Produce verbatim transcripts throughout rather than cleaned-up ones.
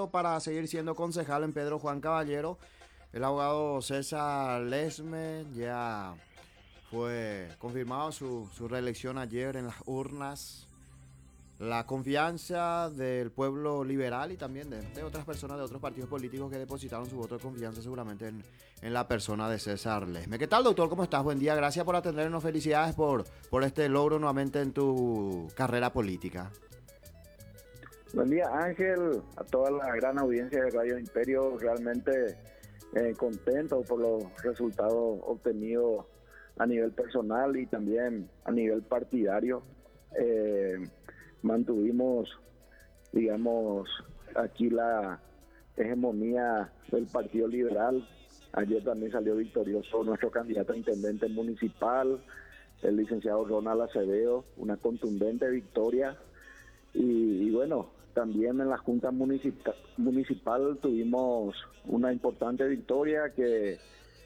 candidato para seguir siendo concejal en Pedro Juan Caballero. El abogado César Lesme ya fue confirmado su, su reelección ayer en las urnas. La confianza del pueblo liberal y también de, de otras personas de otros partidos políticos que depositaron su voto de confianza seguramente en, en la persona de César Lesme. ¿Qué tal, doctor? ¿Cómo estás? Buen día. Gracias por atendernos. Felicidades por, por este logro nuevamente en tu carrera política. Buen día, Ángel, a toda la gran audiencia de Radio Imperio. Realmente eh, contento por los resultados obtenidos a nivel personal y también a nivel partidario. Eh, mantuvimos, digamos, aquí la hegemonía del Partido Liberal. Ayer también salió victorioso nuestro candidato a intendente municipal, el licenciado Ronald Acevedo, una contundente victoria. Y, y bueno, también en la Junta Municipal, municipal tuvimos una importante victoria que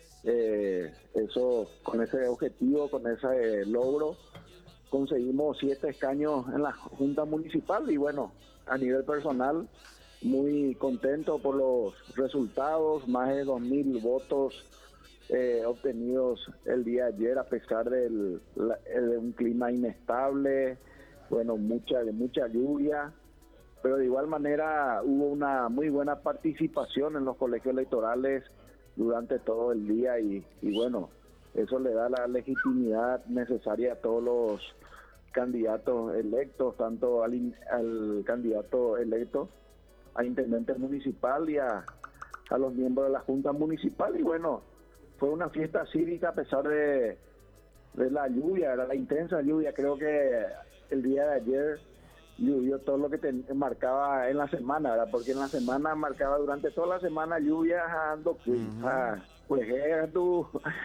eh, eso, con ese objetivo, con ese logro, conseguimos siete escaños en la Junta Municipal y bueno, a nivel personal, muy contento por los resultados, más de dos mil votos eh, obtenidos el día de ayer a pesar del, la, de un clima inestable, bueno, mucha, de mucha lluvia, pero de igual manera hubo una muy buena participación en los colegios electorales durante todo el día y, y bueno, eso le da la legitimidad necesaria a todos los candidatos electos, tanto al, al candidato electo a intendente municipal y a, a los miembros de la Junta Municipal. Y bueno, fue una fiesta cívica a pesar de, de la lluvia, era la intensa lluvia. Creo que el día de ayer llovió todo lo que te, marcaba en la semana, ¿verdad? Porque en la semana marcaba durante toda la semana lluvias ando uh-huh. Pues tu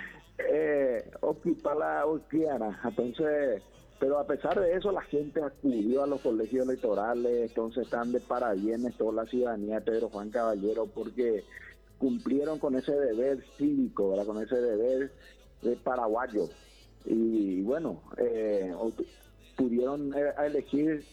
eh, ocupar la Oquiana. Entonces, pero a pesar de eso la gente acudió a los colegios electorales, entonces están de parabienes toda la ciudadanía de Pedro Juan Caballero porque cumplieron con ese deber cívico, ¿verdad? Con ese deber de paraguayo y bueno, eh, pudieron elegir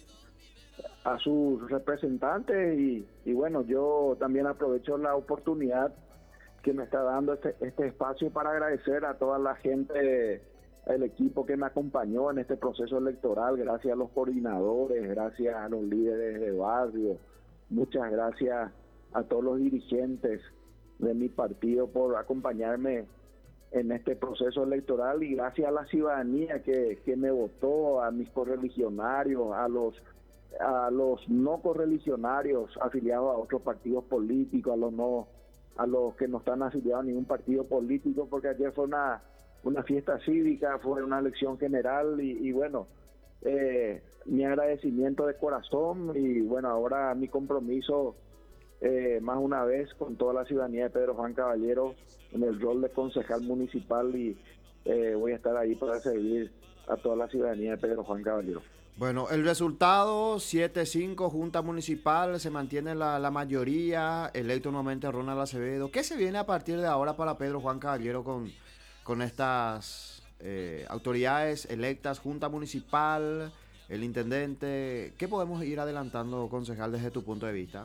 a sus representantes y, y bueno, yo también aprovecho la oportunidad que me está dando este, este espacio para agradecer a toda la gente, el equipo que me acompañó en este proceso electoral, gracias a los coordinadores, gracias a los líderes de barrio, muchas gracias a todos los dirigentes de mi partido por acompañarme en este proceso electoral y gracias a la ciudadanía que, que me votó, a mis correligionarios, a los a los no correligionarios afiliados a otros partidos políticos, a los no a los que no están afiliados a ningún partido político, porque ayer fue una una fiesta cívica, fue una elección general y, y bueno, eh, mi agradecimiento de corazón y bueno, ahora mi compromiso eh, más una vez con toda la ciudadanía de Pedro Juan Caballero en el rol de concejal municipal y eh, voy a estar ahí para servir a toda la ciudadanía de Pedro Juan Caballero. Bueno, el resultado siete cinco, Junta Municipal, se mantiene la, la mayoría, electo nuevamente Ronald Acevedo. ¿Qué se viene a partir de ahora para Pedro Juan Caballero con, con estas eh, autoridades electas, Junta Municipal, el intendente? ¿Qué podemos ir adelantando, concejal, desde tu punto de vista?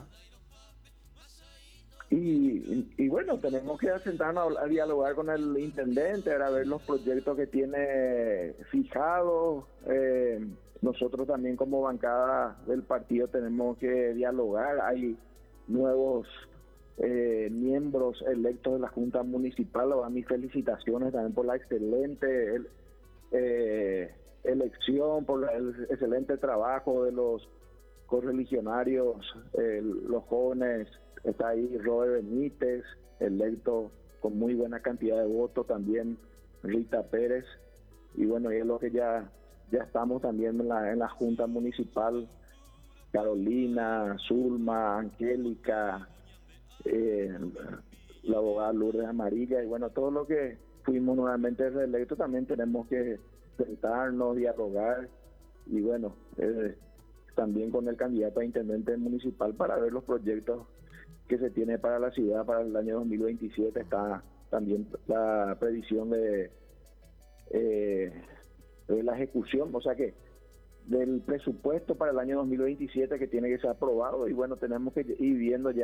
Y, y, y bueno, tenemos que sentarnos a, a dialogar con el intendente, a ver los proyectos que tiene fijados. Eh, nosotros también como bancada del partido tenemos que dialogar. Hay nuevos eh, miembros electos de la Junta Municipal. A mis felicitaciones también por la excelente el, eh, elección, por el excelente trabajo de los correligionarios, eh, los jóvenes. Está ahí Robert Benítez, electo con muy buena cantidad de votos, también Rita Pérez, y bueno, y es lo que ya, ya estamos también en la, en la Junta Municipal, Carolina, Zulma, Angélica, eh, la abogada Lourdes Amarilla, y bueno, todo lo que fuimos nuevamente reelectos también tenemos que sentarnos, dialogar, y bueno, eh, también con el candidato a intendente municipal para ver los proyectos que se tiene para la ciudad para el año dos mil veintisiete. Está también la previsión de, eh, de la ejecución, o sea que del presupuesto para el año dos mil veintisiete que tiene que ser aprobado y bueno, tenemos que ir viendo ya